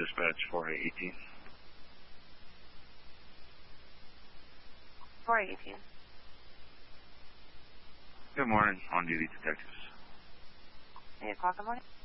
dispatch 4818. 4818. Good morning, on-duty detectives. 8 o'clock in the morning?